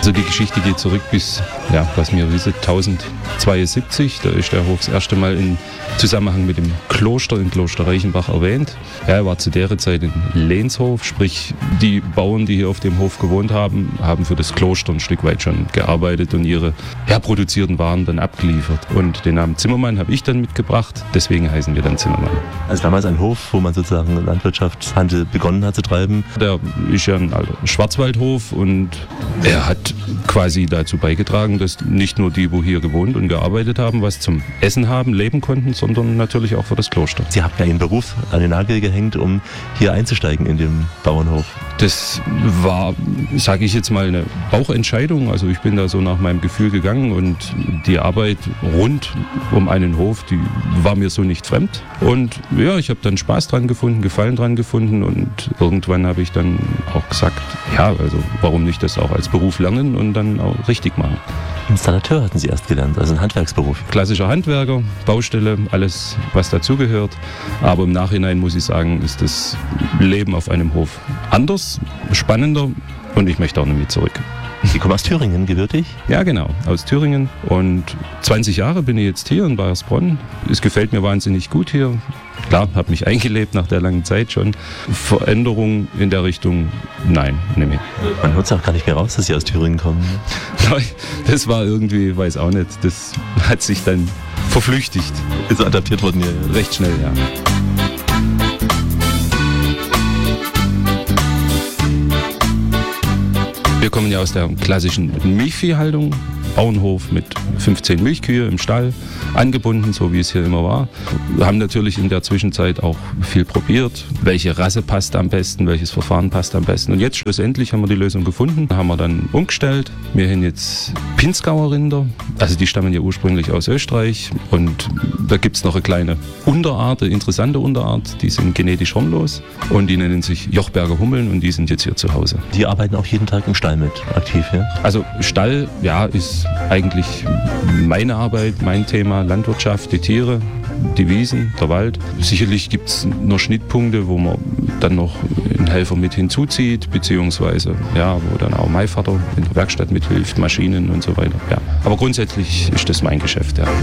Also die Geschichte geht zurück bis, ja, was mir wisse, 1072. Da ist der Hof das erste Mal in Zusammenhang mit dem Kloster in Kloster Reichenbach erwähnt. Ja, er war zu der Zeit ein Lehnshof, sprich die Bauern, die hier auf dem Hof gewohnt haben, haben für das Kloster ein Stück weit schon gearbeitet und ihre produzierten Waren dann abgeliefert. Und den Namen Zimmermann habe ich dann mitgebracht, deswegen heißen wir dann Zimmermann. Also damals ein Hof, wo man sozusagen Landwirtschaftshandel begonnen hat zu treiben? Der ist ja ein alter Schwarzwaldhof und er hat quasi dazu beigetragen, dass nicht nur die, wo hier gewohnt und gearbeitet haben, was zum Essen haben, leben konnten, sondern natürlich auch für das Kloster. Sie haben ja Ihren Beruf an den Nagel gehängt, um hier einzusteigen in den Bauernhof. Das war, sage ich jetzt mal, eine Bauchentscheidung. Also ich bin da so nach meinem Gefühl gegangen und die Arbeit rund um einen Hof, die war mir so nicht fremd. Und ja, ich habe dann Spaß dran gefunden, Gefallen dran gefunden und irgendwann habe ich dann auch gesagt, ja, also warum nicht das auch als Beruf lernen und dann auch richtig machen. Installateur hatten Sie erst gelernt, also ein Handwerksberuf. Klassischer Handwerker, Baustelle, alles was dazugehört. Aber im Nachhinein muss ich sagen, ist das Leben auf einem Hof anders, spannender und ich möchte auch nicht mehr zurück. Sie kommen aus Thüringen, gebürtig? Ja, genau, aus Thüringen. Und 20 Jahre bin ich jetzt hier in Bayersbronn. Es gefällt mir wahnsinnig gut hier. Klar, habe mich eingelebt nach der langen Zeit schon. Veränderung in der Richtung, nein, nicht mehr. Man hört es auch gar nicht mehr raus, dass Sie aus Thüringen kommen. Das war irgendwie, weiß auch nicht, das hat sich dann verflüchtigt. Ist so adaptiert worden hier? Ja. Recht schnell, ja. Wir kommen ja aus der klassischen Milchviehhaltung, Bauernhof mit 15 Milchkühe im Stall, angebunden, so wie es hier immer war. Wir haben natürlich in der Zwischenzeit auch viel probiert, welche Rasse passt am besten, welches Verfahren passt am besten. Und jetzt schlussendlich haben wir die Lösung gefunden, haben wir dann umgestellt. Wir haben jetzt Pinzgauer Rinder, also die stammen ja ursprünglich aus Österreich und da gibt es noch eine kleine Unterart, eine interessante Unterart, die sind genetisch hornlos und die nennen sich Jochberger Hummeln und die sind jetzt hier zu Hause. Die arbeiten auch jeden Tag im Stall mit aktiv, ja? Also Stall, ja, ist eigentlich meine Arbeit, mein Thema, Landwirtschaft, die Tiere, die Wiesen, der Wald. Sicherlich gibt es noch Schnittpunkte, wo man dann noch einen Helfer mit hinzuzieht, beziehungsweise ja, wo dann auch mein Vater in der Werkstatt mithilft, Maschinen und so weiter. Ja. Aber grundsätzlich ist das mein Geschäft, ja.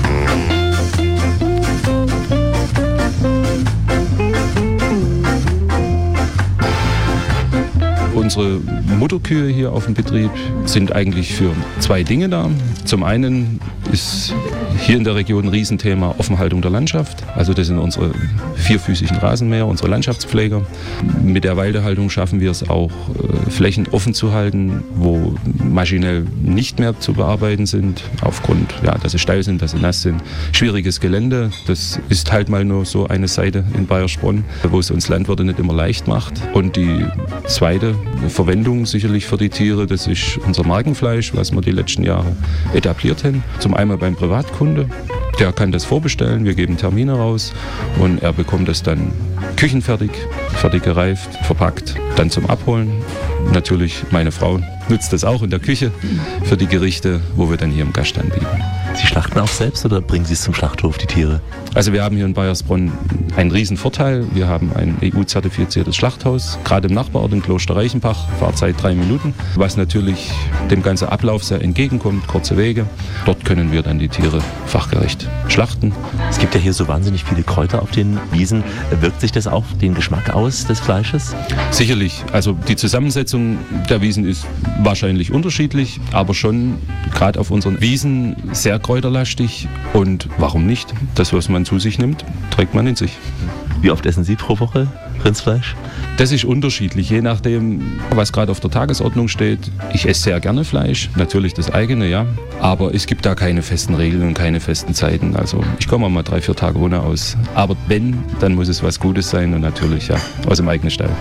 Unsere Mutterkühe hier auf dem Betrieb sind eigentlich für zwei Dinge da. Zum einen ist hier in der Region ein Riesenthema Offenhaltung der Landschaft. Also das sind unsere vierfüßigen Rasenmäher, unsere Landschaftspfleger. Mit der Weidehaltung schaffen wir es auch, Flächen offen zu halten, wo maschinell nicht mehr zu bearbeiten sind, aufgrund, ja, dass sie steil sind, dass sie nass sind. Schwieriges Gelände, das ist halt mal nur so eine Seite in Bayersbronn, wo es uns Landwirte nicht immer leicht macht. Und die zweite Verwendung sicherlich für die Tiere, das ist unser Markenfleisch, was wir die letzten Jahre etabliert haben. Zum einen beim Privatkunde, der kann das vorbestellen, wir geben Termine raus und er bekommt das dann küchenfertig, fertig gereift, verpackt, dann zum Abholen. Natürlich, meine Frau nutzt das auch in der Küche für die Gerichte, wo wir dann hier im Gast anbieten. Sie schlachten auch selbst oder bringen Sie es zum Schlachthof, die Tiere? Also wir haben hier in Bayersbronn einen riesen Vorteil. Wir haben ein EU-zertifiziertes Schlachthaus, gerade im Nachbarort in Kloster Reichenbach, Fahrzeit 3 Minuten, was natürlich dem ganzen Ablauf sehr entgegenkommt, kurze Wege. Dort können wir dann die Tiere fachgerecht schlachten. Es gibt ja hier so wahnsinnig viele Kräuter auf den Wiesen. Wirkt sich das auf den Geschmack aus des Fleisches? Sicherlich. Also die Zusammensetzung der Wiesen ist wahrscheinlich unterschiedlich, aber schon gerade auf unseren Wiesen sehr kräuterlastig. Und warum nicht? Das, was man zu sich nimmt, trägt man in sich. Wie oft essen Sie pro Woche Rindsfleisch? Das ist unterschiedlich, je nachdem, was gerade auf der Tagesordnung steht. Ich esse sehr gerne Fleisch, natürlich das eigene, ja. Aber es gibt da keine festen Regeln und keine festen Zeiten. Also ich komme auch mal 3-4 Tage ohne aus. Aber wenn, dann muss es was Gutes sein und natürlich ja aus dem eigenen Stall.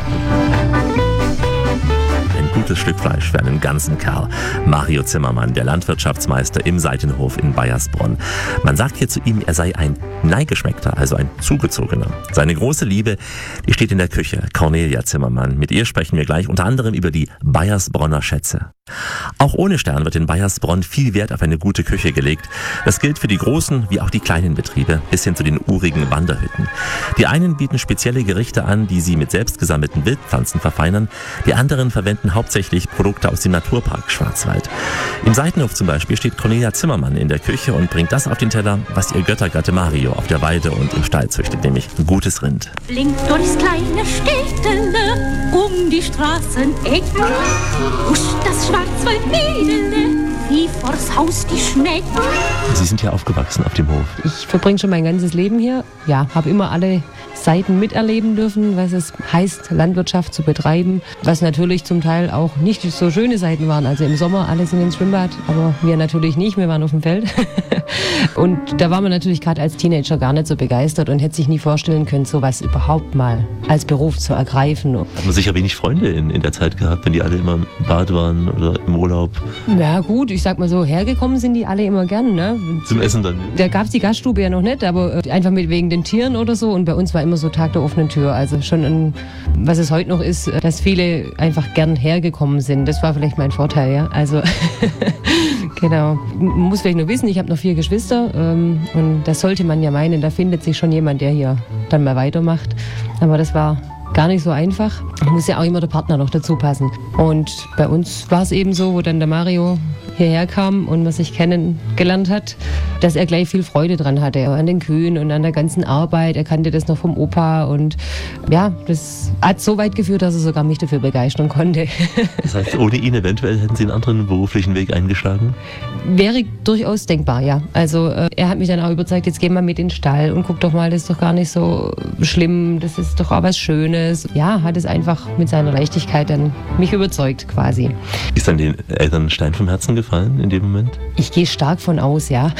Gutes Stück Fleisch für einen ganzen Kerl. Mario Zimmermann, der Landwirtschaftsmeister im Seitenhof in Bayersbronn. Man sagt hier zu ihm, er sei ein Neigeschmeckter, also ein Zugezogener. Seine große Liebe, die steht in der Küche. Cornelia Zimmermann. Mit ihr sprechen wir gleich unter anderem über die Bayersbronner Schätze. Auch ohne Stern wird in Baiersbronn viel Wert auf eine gute Küche gelegt. Das gilt für die großen wie auch die kleinen Betriebe, bis hin zu den urigen Wanderhütten. Die einen bieten spezielle Gerichte an, die sie mit selbst gesammelten Wildpflanzen verfeinern. Die anderen verwenden hauptsächlich Produkte aus dem Naturpark Schwarzwald. Im Seitenhof zum Beispiel steht Cornelia Zimmermann in der Küche und bringt das auf den Teller, was ihr Göttergatte Mario auf der Weide und im Stall züchtet, nämlich gutes Rind. Blinkt durchs kleine Städtele, um die Straßenecken, huscht das Schwarzwaldmädele, wie vors Haus die Schnecken. Sie sind ja aufgewachsen auf dem Hof. Ich verbringe schon mein ganzes Leben hier. Ja, habe immer alle Seiten miterleben dürfen, was es heißt, Landwirtschaft zu betreiben. Was natürlich zum Teil auch nicht so schöne Seiten waren. Also im Sommer alle sind ins Schwimmbad, aber wir natürlich nicht. Wir waren auf dem Feld. Und da war man natürlich gerade als Teenager gar nicht so begeistert und hätte sich nie vorstellen können, sowas überhaupt mal als Beruf zu ergreifen. Hat man sicher wenig Freunde in der Zeit gehabt, wenn die alle immer im Bad waren oder im Urlaub? Ja gut, ich sag mal so, hergekommen sind die alle immer gern. Ne? Zum Essen dann? Da gab es die Gaststube ja noch nicht, aber einfach wegen den Tieren oder so. Und bei uns war immer so Tag der offenen Tür. Also schon, was es heute noch ist, dass viele einfach gern hergekommen sind. Das war vielleicht mein Vorteil, ja. Also genau. Man muss vielleicht nur wissen, ich habe noch 4 Geschwister und das sollte man ja meinen, da findet sich schon jemand, der hier dann mal weitermacht. Aber das war gar nicht so einfach. Muss ja auch immer der Partner noch dazu passen. Und bei uns war es eben so, wo dann der Mario hierher kam und man sich kennengelernt hat, dass er gleich viel Freude dran hatte an den Kühen und an der ganzen Arbeit. Er kannte das noch vom Opa und ja, das hat so weit geführt, dass er sogar mich dafür begeistern konnte. Das heißt, ohne ihn eventuell hätten Sie einen anderen beruflichen Weg eingeschlagen? Wäre durchaus denkbar, ja. Also er hat mich dann auch überzeugt, jetzt geh mal mit in den Stall und guck doch mal, das ist doch gar nicht so schlimm, das ist doch auch was Schönes. Ja, hat es einfach mit seiner Leichtigkeit dann mich überzeugt quasi. Ist dann den Eltern ein Stein vom Herzen gefallen in dem Moment? Ich gehe stark von aus, ja.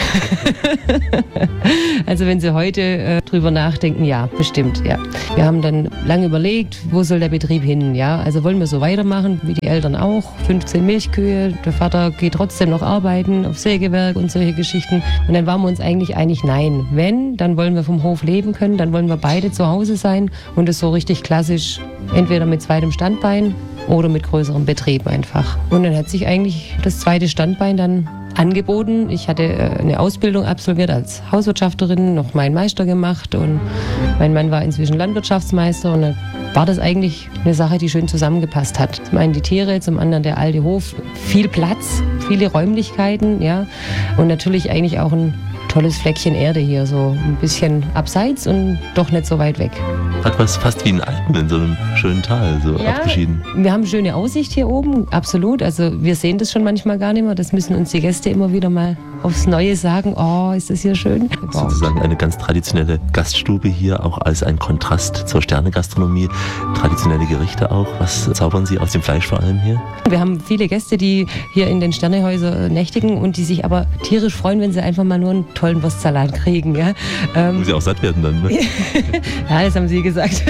Also wenn Sie heute drüber nachdenken, ja, bestimmt, ja. Wir haben dann lange überlegt, wo soll der Betrieb hin, ja. Also wollen wir so weitermachen, wie die Eltern auch, 15 Milchkühe, der Vater geht trotzdem noch arbeiten auf Sägewerk und solche Geschichten. Und dann waren wir uns eigentlich einig, nein, wenn, dann wollen wir vom Hof leben können, dann wollen wir beide zu Hause sein und es so richtig klassisch, entweder mit zweitem Standbein oder mit größerem Betrieb einfach. Und dann hat sich eigentlich das zweite Standbein dann angeboten. Ich hatte eine Ausbildung absolviert als Hauswirtschafterin, noch meinen Meister gemacht und mein Mann war inzwischen Landwirtschaftsmeister und dann war das eigentlich eine Sache, die schön zusammengepasst hat. Zum einen die Tiere, zum anderen der alte Hof, viel Platz, viele Räumlichkeiten, ja, und natürlich eigentlich auch ein tolles Fleckchen Erde hier, so ein bisschen abseits und doch nicht so weit weg. Hat was fast wie ein Alpen in so einem schönen Tal, so ja, abgeschieden. Wir haben schöne Aussicht hier oben, absolut. Also wir sehen das schon manchmal gar nicht mehr. Das müssen uns die Gäste immer wieder mal aufs Neue sagen. Oh, ist das hier schön. Sozusagen eine ganz traditionelle Gaststube hier, auch als ein Kontrast zur Sternegastronomie. Traditionelle Gerichte auch. Was zaubern Sie aus dem Fleisch vor allem hier? Wir haben viele Gäste, die hier in den Sternehäusern nächtigen und die sich aber tierisch freuen, wenn sie einfach mal nur einen tollen Wurstsalat kriegen. Ja? Muss sie auch satt werden dann, ne? Ja, das haben Sie gesagt.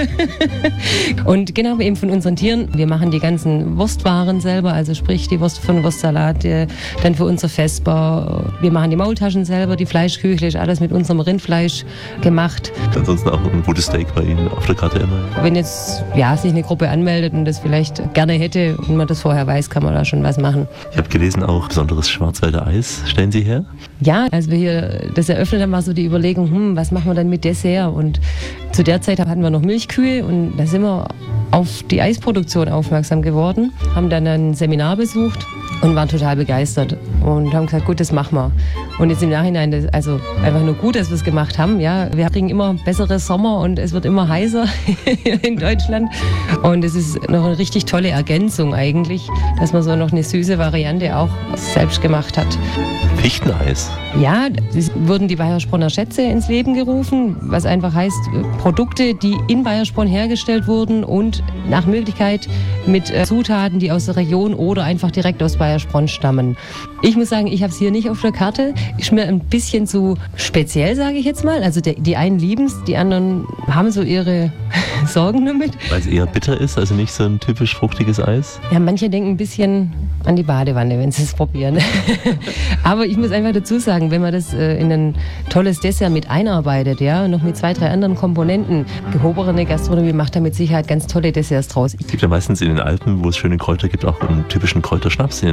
Und genau, eben von unseren Tieren. Wir machen die ganzen Wurstwaren selber, also sprich die Wurst von Wurstsalat, dann für unser Vesper. Wir machen die Maultaschen selber, die Fleischküchle, alles mit unserem Rindfleisch gemacht. Ansonsten auch ein gutes Steak bei Ihnen auf der Karte immer. Wenn jetzt sich eine Gruppe anmeldet und das vielleicht gerne hätte und man das vorher weiß, kann man da schon was machen. Ich habe gelesen, auch besonderes Schwarzwälder Eis stellen Sie her? Ja, als wir hier das eröffnet haben, war so die Überlegung, was machen wir dann mit Dessert? Und zu der Zeit hatten wir noch Milchkühe und da sind wir auf die Eisproduktion aufmerksam geworden, haben dann ein Seminar besucht und waren total begeistert und haben gesagt, gut, das machen wir. Und jetzt im Nachhinein, also einfach nur gut, dass wir es gemacht haben. Ja, wir kriegen immer bessere Sommer und es wird immer heißer in Deutschland. Und es ist noch eine richtig tolle Ergänzung eigentlich, dass man so noch eine süße Variante auch selbst gemacht hat. Fichteneis? Ja, es wurden die Baiersbronner Schätze ins Leben gerufen, was einfach heißt, Produkte, die in Baiersbronn hergestellt wurden und nach Möglichkeit mit Zutaten, die aus der Region oder einfach direkt aus Baiersbronn stammen. Ich muss sagen, ich habe es hier nicht auf der Karte. Ist mir ein bisschen zu speziell, sage ich jetzt mal. Also die einen lieben es, die anderen haben so ihre Sorgen damit. Weil es eher bitter ist, also nicht so ein typisch fruchtiges Eis? Ja, manche denken ein bisschen an die Badewanne, wenn sie es probieren. Aber ich muss einfach dazu sagen, wenn man das in ein tolles Dessert mit einarbeitet, ja, noch mit 2, 3 anderen Komponenten, gehobene Gastronomie macht da mit Sicherheit ganz tolle Desserts draus. Es gibt ja meistens in den Alpen, wo es schöne Kräuter gibt, auch einen typischen Kräuterschnaps. In den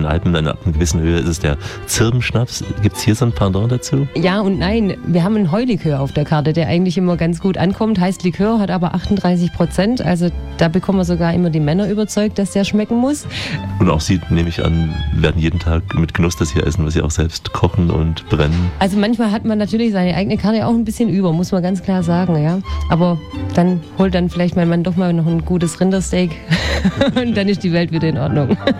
den Alpen, ab einer gewissen Höhe ist es der Zirbenschnaps. Gibt es hier so ein Pendant dazu? Ja und nein. Wir haben einen Heulikör auf der Karte, der eigentlich immer ganz gut ankommt. Heißt Likör, hat aber 38%. Also da bekommen wir sogar immer die Männer überzeugt, dass der schmecken muss. Und auch Sie, nehme ich an, werden jeden Tag mit Genuss das hier essen, was Sie auch selbst kochen und brennen. Also manchmal hat man natürlich seine eigene Karte auch ein bisschen über, muss man ganz klar sagen, ja. Aber dann holt dann vielleicht mein Mann doch mal noch ein gutes Rindersteak und dann ist die Welt wieder in Ordnung.